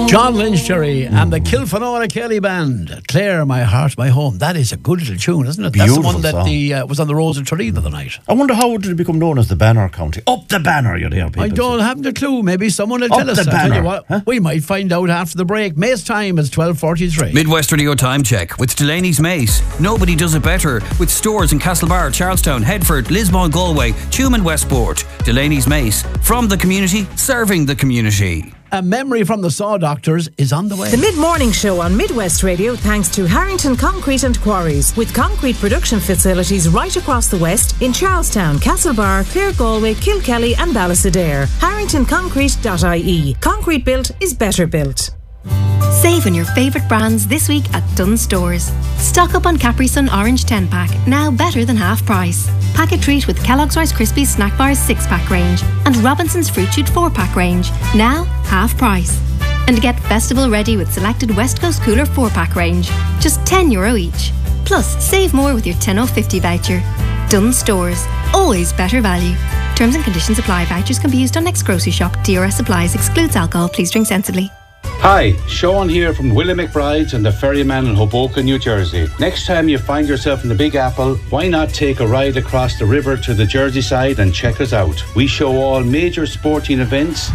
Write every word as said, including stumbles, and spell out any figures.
John Lynch-Cherry and the Kilfenora Kelly Band. Claire, My Heart, My Home. That is a good little tune, isn't it? Beautiful That's the one that song. the, uh, was on the roads of Turin the other night. I wonder how did it become known as the Banner County? Up the Banner, you hear people I don't say. have a clue. Maybe someone will Up tell us. the I'll tell banner, you what, huh? we might find out after the break. May's time is twelve forty-three. Midwest Radio Time Check with Delaney's Mace. Nobody does it better, with stores in Castlebar, Charlestown, Headford, Lismore, Galway, Tuam and Westport. Delaney's Mace. From the community, serving the community. A memory from the Saw Doctors is on the way. The mid-morning show on Midwest Radio thanks to Harrington Concrete and Quarries, with concrete production facilities right across the west in Charlestown, Castlebar, Clare, Galway, Kilkelly and Ballysadare. harrington concrete dot I E. Concrete built is better built. Save on your favourite brands this week at Dunnes Stores. Stock up on Capri Sun Orange ten pack, now better than half price. Pack a treat with Kellogg's Rice Krispies Snack Bars six pack range and Robinson's Fruit Shoot four pack range, now half price. And get festival ready with selected West Coast Cooler four pack range, just ten euro each. Plus, save more with your ten oh fifty voucher. Dunnes Stores, always better value. Terms and conditions apply. Vouchers can be used on next grocery shop. D R S supplies, excludes alcohol. Please drink sensibly. Hi, Sean here from William McBride's and the Ferryman in Hoboken, New Jersey. Next time you find yourself in the Big Apple, why not take a ride across the river to the Jersey side and check us out? We show all major sporting events